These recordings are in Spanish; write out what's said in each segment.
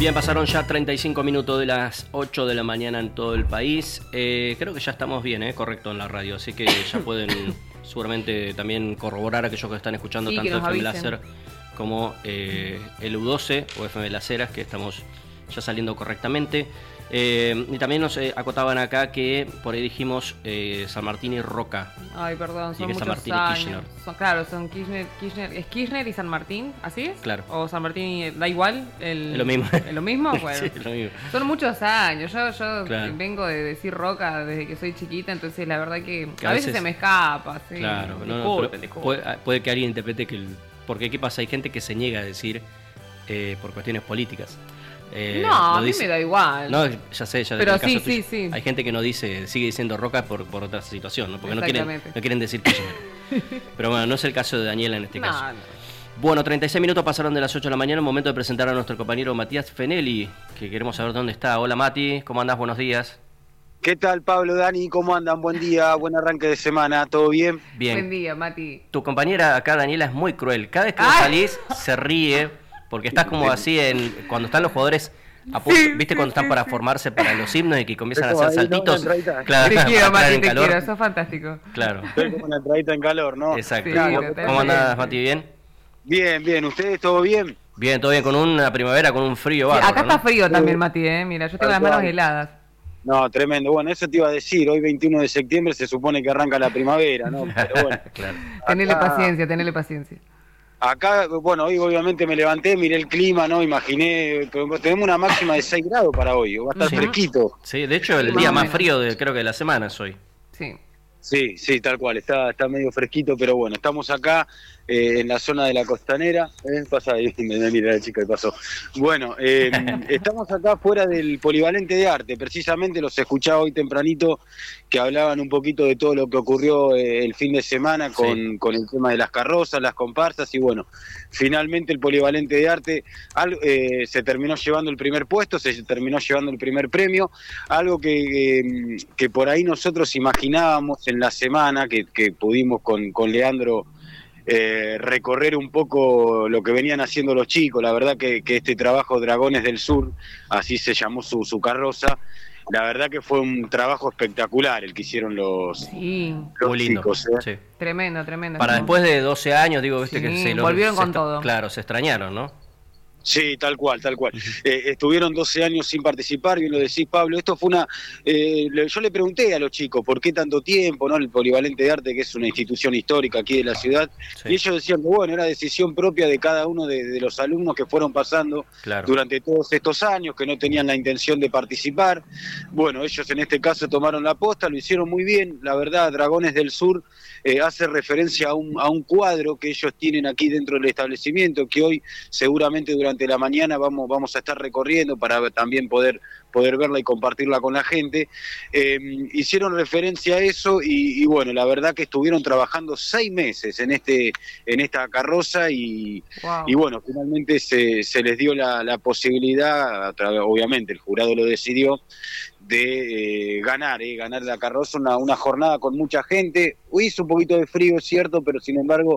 Bien, pasaron ya 35 minutos de las 8 de la mañana en todo el país. Creo que ya estamos bien, correcto, en la radio. Así que ya pueden seguramente también corroborar aquellos que están escuchando sí, tanto FM Láser como el U12 o FM Las Heras, que estamos ya saliendo correctamente. Y también nos acotaban acá que por ahí dijimos San Martín y Roca. Ay, perdón, son y que muchos San Martín años. y Kirchner. Claro, son Kirchner, ¿es Kirchner y San Martín? ¿Así es? Claro. ¿O San Martín y da igual? Es lo mismo. ¿Es lo mismo? Bueno, sí, es lo mismo. Son muchos años. Yo claro. vengo de decir Roca desde que soy chiquita, entonces la verdad que a veces se me escapa. Sí. Claro, Disculpen. Puede que alguien interprete que... Porque ¿qué pasa? Hay gente que se niega a decir por cuestiones políticas. No, a mí me da igual. No, ya sé, pero sí, tuyo, sí. Hay gente que no dice, sigue diciendo Roca por otra situación, ¿no? Porque no quieren decir Kirchner. Pero bueno, no es el caso de Daniela en este caso. No. Bueno, 36 minutos pasaron de las 8 de la mañana, momento de presentar a nuestro compañero Matías Fenelli, que queremos saber dónde está. Hola Mati, ¿cómo andás? Buenos días. ¿Qué tal, Pablo, Dani? ¿Cómo andan? Buen día, buen arranque de semana, ¿todo bien? Bien. Buen día, Mati. Tu compañera acá, Daniela, es muy cruel. Cada vez que vos salís, se ríe, porque estás como así cuando están los jugadores... ¿Viste cuando están para formarse para los himnos y que comienzan a hacer saltitos? Claro, te quiero, Mati, te quiero, sos fantástico. Claro. Estoy como una entradita en calor, ¿no? Exacto. Sí, ¿Cómo andás, Mati? ¿Bien? Bien. ¿Ustedes todo bien? Bien, todo bien, con una primavera, con un frío bárbaro, acá está frío ¿no? también, Mati, Mira, yo tengo las manos heladas. No, tremendo. Bueno, eso te iba a decir. Hoy 21 de septiembre se supone que arranca la primavera, ¿no? Pero bueno. Claro. Tenele paciencia. Acá, bueno, hoy obviamente me levanté, miré el clima, ¿no? Imaginé, tenemos una máxima de 6 grados para hoy, va a estar fresquito. Sí, de hecho el día más frío creo que de la semana es hoy. Sí, tal cual, está medio fresquito, pero bueno, estamos acá en la zona de la costanera. Pasa ahí, mira la chica que pasó. Bueno, estamos acá fuera del Polivalente de Arte, precisamente los escuchaba hoy tempranito que hablaban un poquito de todo lo que ocurrió el fin de semana con el tema de las carrozas, las comparsas, y bueno, finalmente el Polivalente de Arte se terminó llevando el primer puesto, se terminó llevando el primer premio, algo que por ahí nosotros imaginábamos en la semana, que pudimos con Leandro recorrer un poco lo que venían haciendo los chicos. La verdad que este trabajo Dragones del Sur, así se llamó su carroza, la verdad que fue un trabajo espectacular el que hicieron los chicos. Sí. Tremendo. Para después de 12 años, digo, viste que volvieron con todo. Claro, se extrañaron, ¿no? Sí, tal cual. Estuvieron 12 años sin participar, bien lo decís, Pablo. Esto fue yo le pregunté a los chicos por qué tanto tiempo, ¿no? El Polivalente de Arte, que es una institución histórica aquí de la ciudad, y ellos decían que bueno, era decisión propia de cada uno de los alumnos que fueron pasando durante todos estos años, que no tenían la intención de participar. Bueno, ellos en este caso tomaron la posta, lo hicieron muy bien. La verdad, Dragones del Sur hace referencia a un cuadro que ellos tienen aquí dentro del establecimiento, que hoy seguramente durante la mañana vamos a estar recorriendo para también poder verla y compartirla con la gente. Hicieron referencia a eso y bueno, la verdad que estuvieron trabajando 6 meses en esta carroza y bueno, finalmente se les dio la posibilidad, obviamente el jurado lo decidió, de ganar la carroza, una jornada con mucha gente. Hizo un poquito de frío, es cierto, pero sin embargo,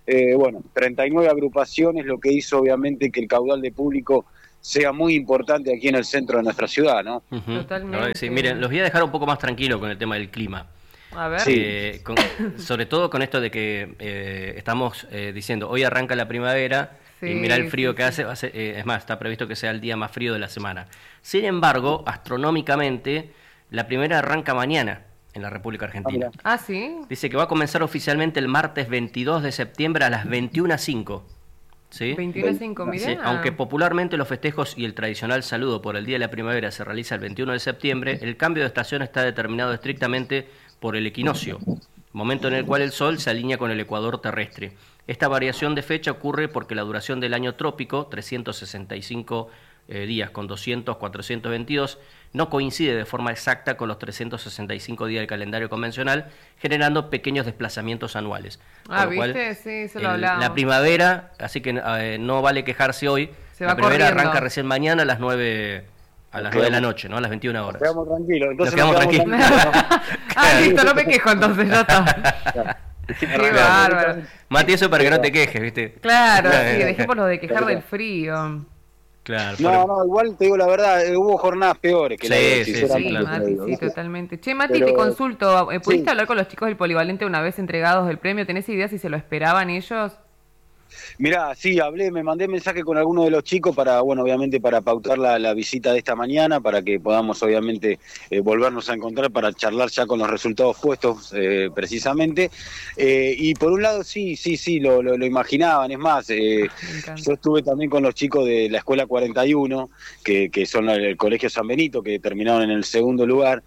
39 agrupaciones, lo que hizo obviamente que el caudal de público sea muy importante aquí en el centro de nuestra ciudad, ¿no? Totalmente. Sí, miren, los voy a dejar un poco más tranquilos con el tema del clima. A ver. Sobre todo con esto de que estamos diciendo, hoy arranca la primavera. Y mirá el frío que hace, es más, está previsto que sea el día más frío de la semana. Sin embargo, astronómicamente, la primavera arranca mañana en la República Argentina. Ah, ¿sí? Dice que va a comenzar oficialmente el martes 22 de septiembre a las 21:05. ¿Sí? 21:05, mirá. Sí, aunque popularmente los festejos y el tradicional saludo por el Día de la Primavera se realiza el 21 de septiembre, el cambio de estación está determinado estrictamente por el equinoccio, momento en el cual el Sol se alinea con el ecuador terrestre. Esta variación de fecha ocurre porque la duración del año trópico, 365 días con 422, no coincide de forma exacta con los 365 días del calendario convencional, generando pequeños desplazamientos anuales. ¿Viste? Sí, se lo hablábamos. La primavera, así que no vale quejarse hoy, la primavera arranca recién mañana a las 9 de la noche, ¿no? A las 21 horas. Nos quedamos tranquilos. Entonces nos quedamos tranquilos. Listo, no me quejo entonces, ya está. Qué bárbaro. Mati, eso para que no te quejes, ¿viste? Claro, sí, dejémoslo de quejar del frío. Claro, No, igual te digo la verdad, hubo jornadas peores que la de hoy, Sí, sinceramente. claro. Mati, te digo, sí, ¿viste? totalmente. Che, Mati, Pero, te consulto, ¿pudiste sí. hablar con los chicos del Polivalente una vez entregados el premio? ¿Tenés idea si se lo esperaban ellos? Mirá, sí, me mandé mensaje con alguno de los chicos para, bueno, obviamente para pautar la visita de esta mañana, para que podamos, obviamente, volvernos a encontrar para charlar ya con los resultados puestos, precisamente. Y por un lado, sí, lo imaginaban. Es más, Me encanta. yo estuve también con los chicos de la Escuela 41, que son el Colegio San Benito, que terminaron en el segundo lugar.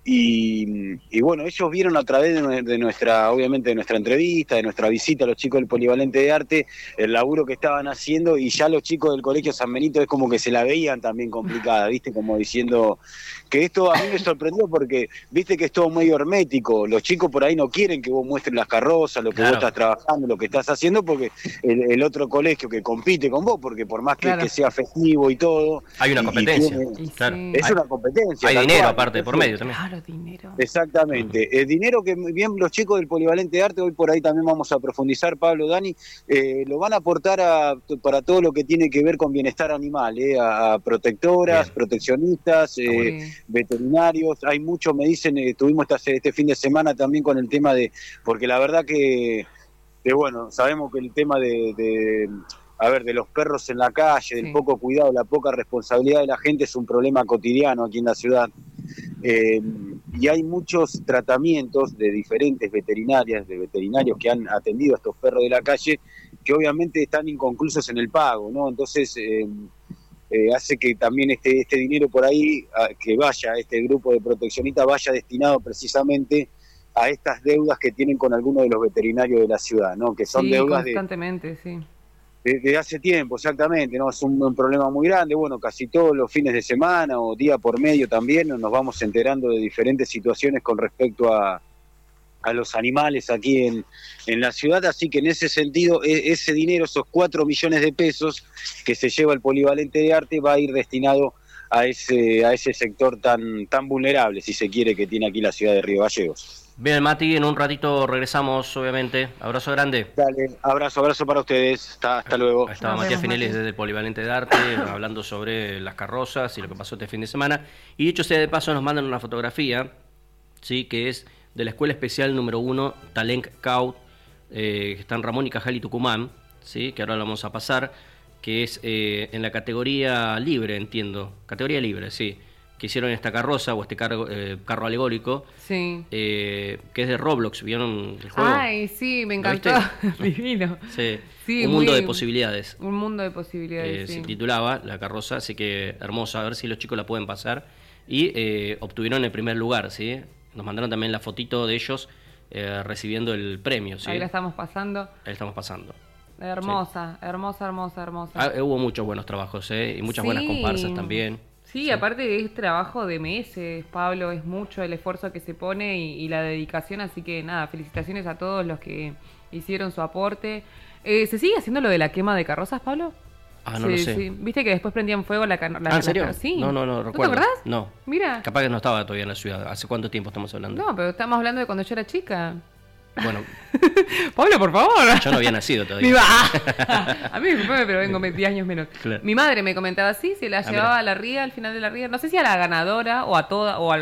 Y bueno, ellos vieron a través de nuestra, obviamente, de nuestra entrevista, de nuestra visita a los chicos del Polivalente de Arte, el laburo que estaban haciendo, y ya los chicos del Colegio San Benito es como que se la veían también complicada, ¿viste? Como diciendo que esto a mí me sorprendió porque, viste que es todo medio hermético, los chicos por ahí no quieren que vos muestres las carrozas, lo que Claro. vos estás trabajando, lo que estás haciendo, porque el otro colegio que compite con vos, porque por más Claro. que sea festivo y todo... Hay una y competencia. Y Claro. sí. Es Hay, una competencia. hay tal dinero cual. aparte por Entonces, medio también. Claro, dinero. exactamente. El dinero que bien los chicos del Polivalente de Arte, hoy por ahí también vamos a profundizar, Pablo, Dani, lo van a aportar para todo lo que tiene que ver con bienestar animal, a protectoras, Bien. proteccionistas, bueno. veterinarios. Hay muchos, me dicen, tuvimos este fin de semana también con el tema porque la verdad que bueno, sabemos que el tema de los perros en la calle, del Sí. poco cuidado, la poca responsabilidad de la gente es un problema cotidiano aquí en la ciudad. Y hay muchos tratamientos de diferentes veterinarias, de veterinarios que han atendido a estos perros de la calle, que obviamente están inconclusos en el pago, ¿no? Entonces hace que también este dinero por ahí, que vaya, este grupo de proteccionistas vaya destinado precisamente a estas deudas que tienen con algunos de los veterinarios de la ciudad, ¿no? Que son Sí, deudas constantemente, sí. de hace tiempo, exactamente, ¿no? Es un problema muy grande. Bueno, casi todos los fines de semana o día por medio también nos vamos enterando de diferentes situaciones con respecto a los animales aquí en la ciudad, así que en ese sentido ese dinero, esos 4 millones de pesos que se lleva el Polivalente de Arte, va a ir destinado a ese sector tan vulnerable, si se quiere, que tiene aquí la ciudad de Río Gallegos. Bien, Mati, en un ratito regresamos, obviamente. Abrazo grande. Dale, abrazo para ustedes, hasta luego. Ahí estaba Nos Matías vemos, Finelis Mati. desde el Polivalente de Arte, hablando sobre las carrozas y lo que pasó este fin de semana. Y dicho sea de paso, nos mandan una fotografía, ¿sí? Que es de la Escuela Especial número 1, Talent Caut, que está en Ramón y Cajal y Tucumán, ¿sí? Que ahora lo vamos a pasar, que es en la categoría libre, entiendo. Categoría libre, sí. Que hicieron esta carroza o este carro alegórico, Sí. que es de Roblox. ¿Vieron el juego? Ay, sí, me ¿Lo encantó. Divino. Sí. Sí, Un mundo muy- de posibilidades. Un mundo de posibilidades, Se sí. titulaba la carroza, así que hermosa, a ver si los chicos la pueden pasar. Y obtuvieron el primer lugar, ¿sí? Nos mandaron también la fotito de ellos recibiendo el premio, ¿sí? Ahí la estamos pasando. Ahí estamos pasando. Hermosa, hermosa. Hubo muchos buenos trabajos, y muchas Sí. buenas comparsas también. Sí, aparte es trabajo de meses, Pablo, es mucho el esfuerzo que se pone y la dedicación, así que nada, felicitaciones a todos los que hicieron su aporte. ¿Se sigue haciendo lo de la quema de carrozas, Pablo? Ah, no lo sé. Sí. ¿Viste que después prendían fuego la ¿En serio? Sí. No ¿No recuerdo. te acordás? No. Mira. Capaz que no estaba todavía en la ciudad. ¿Hace cuánto tiempo estamos hablando? No, pero estamos hablando de cuando yo era chica. Bueno, Pablo, por favor. yo no había nacido Mi todavía. a mí disculpame, pero vengo 10 años menos. Claro. Mi madre me comentaba así, se la llevaba mirá. a la ría, al final de la ría, no sé si a la ganadora o a toda, o